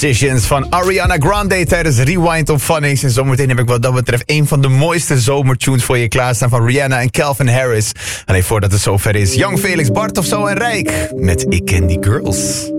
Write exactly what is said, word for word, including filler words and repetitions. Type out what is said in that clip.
Decisions van Ariana Grande tijdens Rewind op Funnies. En zometeen heb ik wat dat betreft een van de mooiste zomertunes voor je klaarstaan van Rihanna en Calvin Harris. Alleen voordat het zover is, Young Felix, Bart of zo en Rijk met Ik Ken Die Girls.